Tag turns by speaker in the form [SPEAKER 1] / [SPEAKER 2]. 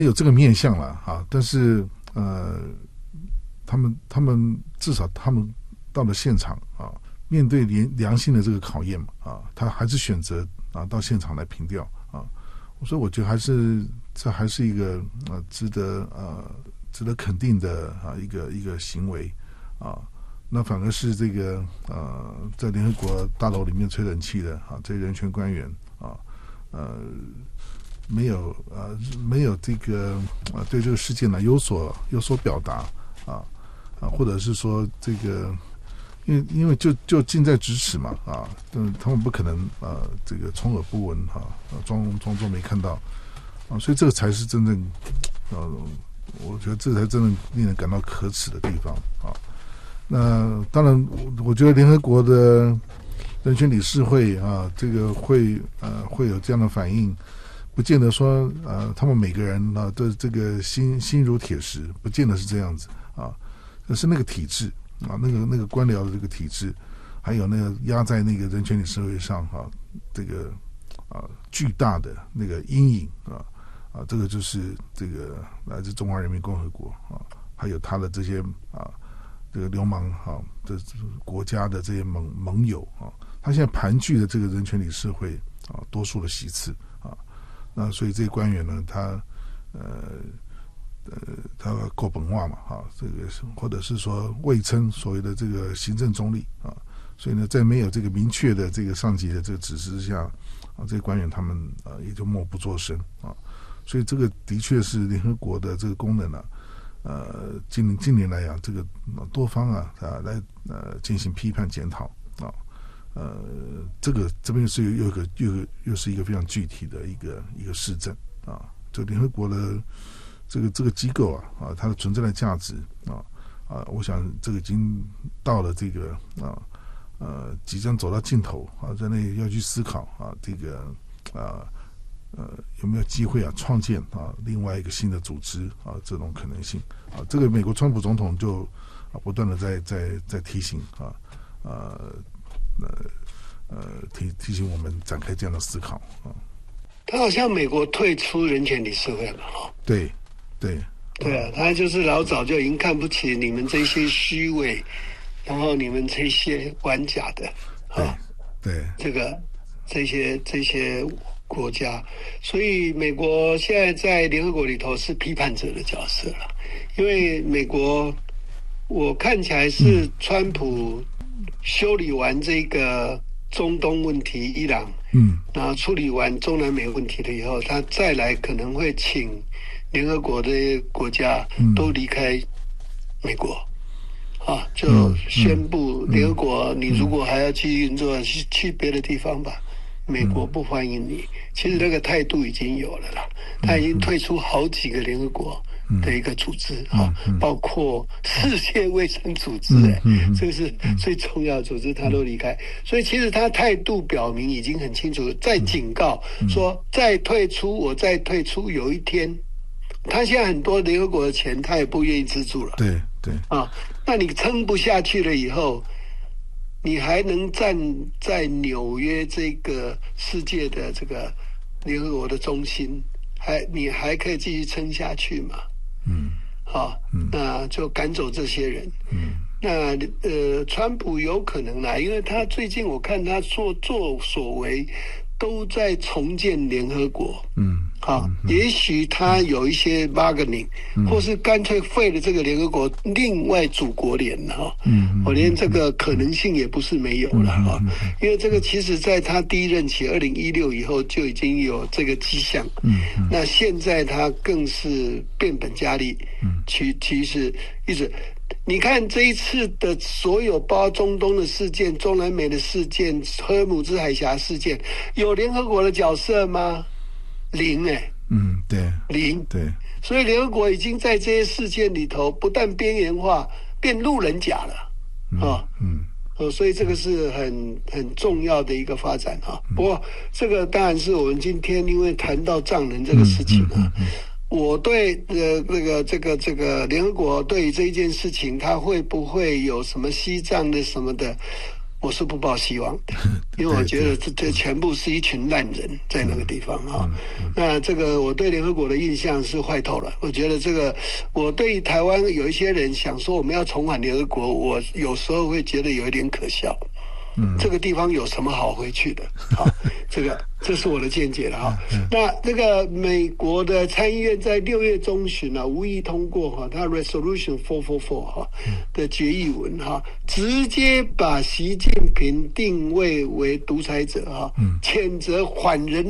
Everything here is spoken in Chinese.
[SPEAKER 1] 有这个面向了啊，但是他们至少他们到了现场啊，面对良心的这个考验嘛啊，他还是选择啊到现场来凭吊啊，所以我觉得这还是一个值得肯定的啊一个行为啊。那反而是这个在联合国大楼里面吹冷气的啊这些人权官员啊没有这个对这个事件呢有所表达或者是说这个因为就近在咫尺嘛他们不可能这个充耳不闻装作没看到所以这个才是真正我觉得这才真正令人感到可耻的地方那当然我觉得联合国的人权理事会这个会有这样的反应，不见得说他们每个人的这个心如铁石，不见得是这样子可是那个体制那个官僚的这个体制，还有那个压在那个人权理事会上这个巨大的那个阴影这个就是这个来自中华人民共和国还有他的这些这个流氓的国家的这些盟友他现在盘踞的这个人权理事会多数的席次那所以这些官员呢，他够本话嘛这个或者是说谓称所谓的这个行政中立所以呢，在没有这个明确的这个上级的这个指示之下这些官员他们也就默不作声所以这个的确是联合国的这个功能近年来这个多方来进行批判检讨这边是又是一个非常具体的一个事证就联合国的这个机构它的存在的价值我想这个已经到了这个即将走到尽头在那要去思考这个有没有机会创建另外一个新的组织这种可能性这个美国川普总统就不断的在提醒提醒我们展开这样的思考
[SPEAKER 2] 他好像美国退出人权理事会嘛
[SPEAKER 1] 对
[SPEAKER 2] 他就是老早就已经看不起你们这些虚伪，然后你们这些玩假的
[SPEAKER 1] 对
[SPEAKER 2] 这些国家，所以美国现在在联合国里头是批判者的角色了。因为美国我看起来是川普修理完这个中东问题伊朗然后处理完中南美问题了以后，他再来可能会请联合国的国家都离开美国就宣布联合国你如果还要继续运作去别的地方吧，美国不欢迎你。其实那个态度已经有了啦，他已经退出好几个联合国的一个组织包括世界卫生组织这个是最重要的组织他都离开，所以其实他态度表明已经很清楚，在警告说再退出我再退出有一天他现在很多联合国的钱他也不愿意资助了
[SPEAKER 1] 对
[SPEAKER 2] 那你撑不下去了以后，你还能站在纽约这个世界的这个联合国的中心，你还可以继续撑下去吗？那就赶走这些人。那川普有可能啦，因为他最近我看他所作所为都在重建联合国。也许他有一些 bargaining，或是干脆废了这个联合国，另外组国联我连这个可能性也不是没有了因为这个其实在他第一任期2016以后就已经有这个迹象。那现在他更是变本加厉。其实一直你看这一次的所有包括中东的事件、中南美的事件、荷尔姆兹海峡事件，有联合国的角色吗？零
[SPEAKER 1] 对，
[SPEAKER 2] 零。
[SPEAKER 1] 对，
[SPEAKER 2] 所以联合国已经在这些事件里头不但边缘化，变路人甲了所以这个是很重要的一个发展不过这个当然是我们今天因为谈到藏人这个事情我对这个联合国对于这一件事情，它会不会有什么西藏的什么的， 我是不抱希望的，因为我觉得这全部是一群烂人在那个地方啊。那这个我对联合国的印象是坏透了。我觉得这个我对台湾有一些人想说我们要重返联合国，我有时候会觉得有一点可笑。这个地方有什么好回去的？好，这是我的见解了哈。那这个美国的参议院在6月中旬啊，无意通过哈，它 Resolution 444哈的决议文哈，直接把习近平定位为独裁者哈，谴责反人